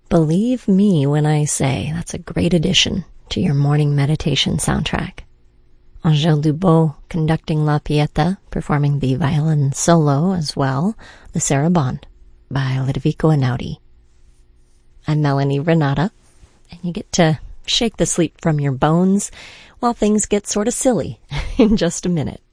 Believe me when I say that's a great addition to your morning meditation soundtrack. Angèle Dubot conducting La Pieta, performing the violin solo as well, the Sarabande by Ludovico Einaudi. I'm Melanie Renata, and you get to shake the sleep from your bones while things get sort of silly in just a minute.